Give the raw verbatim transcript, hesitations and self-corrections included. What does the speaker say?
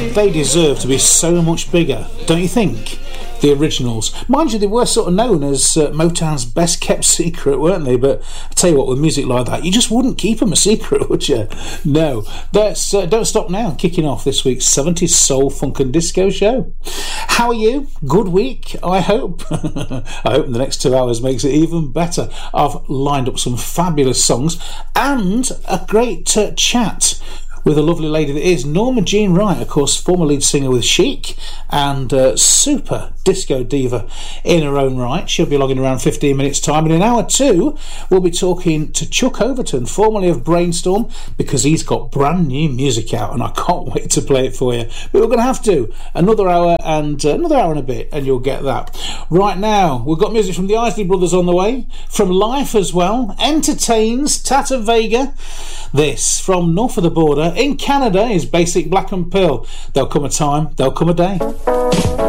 they deserve to be so much bigger, don't you think? The originals. Mind you, they were sort of known as uh, Motown's best kept secret, weren't they? But I tell you what, with music like that, you just wouldn't keep them a secret, would you? No. That's, uh, don't stop now. Kicking off this week's seventies Soul, Funk and Disco show. How are you? Good week, I hope. I hope the next two hours makes it even better. I've lined up some fabulous songs and a great uh, chat with a lovely lady that is Norma Jean Wright, of course, former lead singer with Chic and uh, super disco diva in her own right. She'll be logging around fifteen minutes time, and in hour two we'll be talking to Chuck Overton, formerly of Brainstorm, because he's got brand new music out and I can't wait to play it for you. But we're going to have to another hour and uh, another hour and a bit, and you'll get that. Right now we've got music from the Isley Brothers on the way, from Life as well, Entertains, Tata Vega. This from north of the border in Canada is Basic Black and Pearl. There'll come a time, there'll come a day.